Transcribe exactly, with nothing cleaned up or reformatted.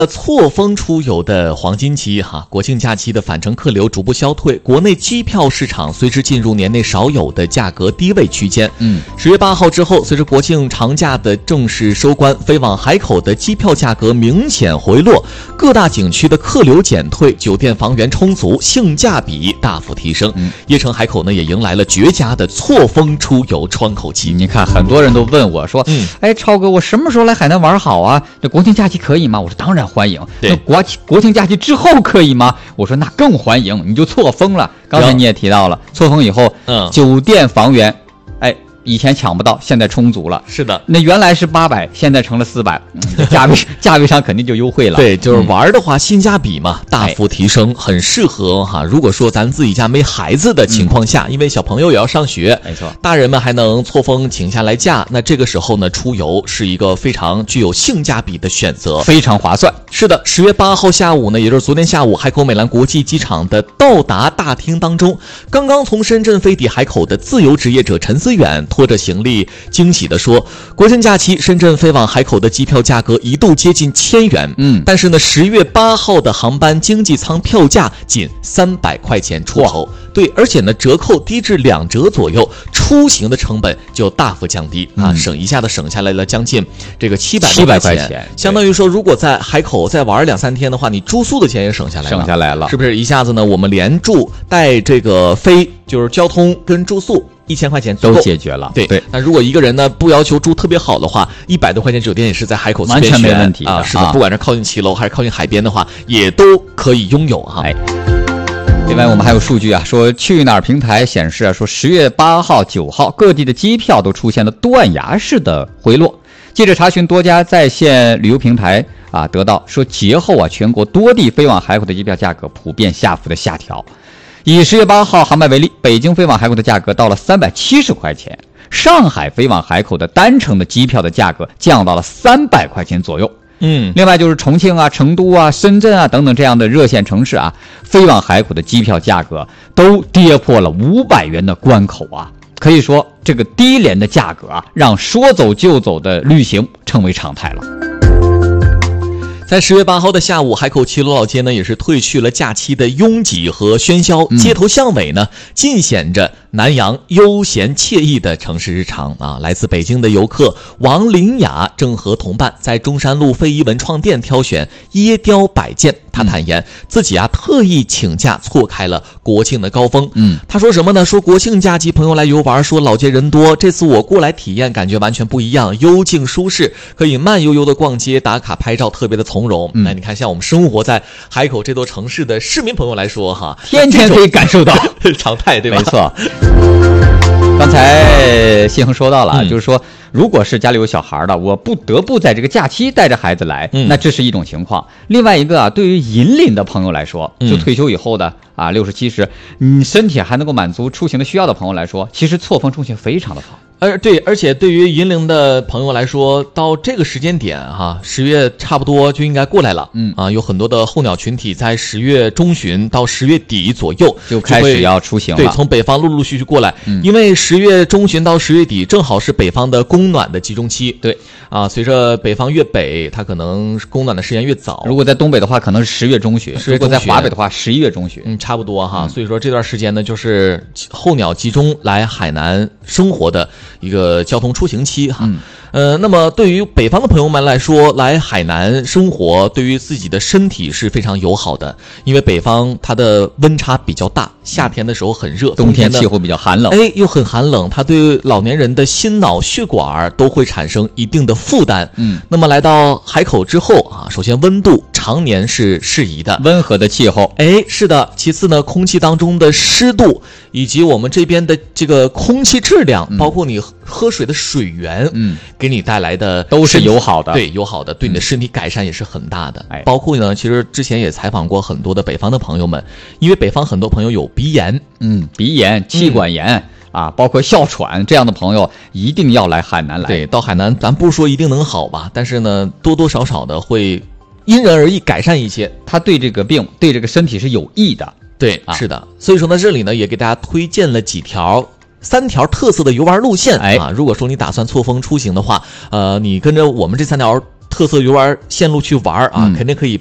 错峰出游的黄金期哈，国庆假期的返程客流逐步消退，国内机票市场随之进入年内少有的价格低位区间。嗯，十月八号之后，随着国庆长假的正式收官，飞往海口的机票价格明显回落，各大景区的客流减退，酒店房源充足，性价比大幅提升。嗯，叶城海口呢也迎来了绝佳的错峰出游窗口期。 你看，很多人都问我说：“嗯，哎，超哥，我什么时候来海南玩好啊？这国庆假期可以吗？”我说：“当然欢迎。”那国国庆假期之后可以吗？我说那更欢迎，你就错峰了。刚才你也提到了，错峰以后，嗯，酒店房源，哎，以前抢不到，现在充足了。 是的， 那原来是八百，现在成了四百，价位价位上肯定就优惠了。 对，就是玩的话，性价比嘛，大幅提升，很适合哈。如果说咱自己家没孩子的情况下，因为小朋友也要上学， 没错， 大人们还能错峰请下来假，那这个时候呢，出游是一个非常具有性价比的选择， 非常划算。 是的，十月八号下午呢，也就是昨天下午，海口美兰国际机场的到达大厅当中，刚刚从深圳飞抵海口的自由职业者陈思远拖着行李，惊喜地说，国庆假期深圳飞往海口的机票价格一度接近千元，嗯，但是呢，十月八号的航班经济舱票价仅三百块钱出头，对，而且呢，折扣低至两折左右，出行的成本就大幅降低、嗯、啊，省一下子省下来了将近这个七百七百块钱， 相当于说，如果在海口再玩两三天的话，你住宿的钱也省下来了， 省下来了， 是不是？一下子呢，我们连住带这个飞，就是交通跟住宿。一千块钱都解决了， 对对。那如果一个人呢不要求住特别好的话，一百多块钱酒店也是在海口完全没问题啊。是的，不管是靠近骑楼还是靠近海边的话，也都可以拥有哈。 哎，另外我们还有数据啊，说去哪儿平台显示啊，说十月八号、九号各地的机票都出现了断崖式的回落。记者查询多家在线旅游平台啊，得到说节后啊，全国多地飞往海口的机票价格普遍下幅的下调。以十月八号航班为例，北京飞往海口的价格到了三百七十块钱，上海飞往海口的单程的机票的价格降到了三百块钱左右。嗯，另外就是重庆啊、成都啊、深圳啊等等这样的热线城市啊，飞往海口的机票价格都跌破了五百元的关口啊。可以说，这个低廉的价格啊，让说走就走的旅行成为常态了。 在十月八号的下午，海口齐鲁老街呢也是褪去了假期的拥挤和喧嚣，嗯、街头巷尾呢尽显着南洋悠闲惬意的城市日常啊！来自北京的游客王林雅正和同伴在中山路非遗文创店挑选椰雕摆件。他坦言自己啊特意请假错开了国庆的高峰。嗯，他说什么呢？说国庆假期朋友来游玩，说老街人多，这次我过来体验感觉完全不一样，幽静舒适，可以慢悠悠的逛街打卡拍照，特别的从容。嗯，那你看，像我们生活在海口这座城市的市民朋友来说，哈， 天天可以感受到常态，对吧？ 没错。刚才谢恒说到了，嗯、就是说，如果是家里有小孩的，我不得不在这个假期带着孩子来，嗯、那这是一种情况。另外一个啊，对于银龄的朋友来说，就退休以后的啊，六十七十，你身体还能够满足出行的需要的朋友来说，其实错峰出行非常的好。 而对，而且对于银龄的朋友来说，到这个时间点哈，十月差不多就应该过来了。嗯啊，有很多的候鸟群体在十月中旬到十月底左右就开始要出行了。 对，从北方陆陆续续过来，嗯、因为十月中旬到十月底正好是北方的供暖的集中期。对啊，随着北方越北，它可能供暖的时间越早。 如果在东北的话，可能是十月中旬；如果在华北的话，十一月中旬。 嗯，差不多哈。嗯、所以说这段时间呢，就是候鸟集中来海南生活的一个交通出行期哈。嗯呃，那么对于北方的朋友们来说，来海南生活对于自己的身体是非常友好的，因为北方它的温差比较大，夏天的时候很热， 冬天气候比较寒冷， 哎，又很寒冷，它对老年人的心脑血管都会产生一定的负担。嗯，那么来到海口之后啊，首先温度常年是适宜的， 温和的气候， 哎，是的。其次呢，空气当中的湿度以及我们这边的这个空气质量，嗯、包括你喝水的水源，嗯。给你带来的都是友好的， 对，友好的，对你的身体改善也是很大的。哎，包括呢，其实之前也采访过很多的北方的朋友们，因为北方很多朋友有鼻炎， 嗯，鼻炎、气管炎。嗯啊，包括哮喘这样的朋友一定要来海南来。 对，到海南咱不说一定能好吧，但是呢，多多少少的会因人而异改善一些， 它对这个病、对这个身体是有益的。 对，啊、是的。所以说呢，这里呢也给大家推荐了几条。三条特色的游玩路线，哎啊，如果说你打算错峰出行的话，呃，你跟着我们这三条特色游玩线路去玩啊， 嗯肯定可以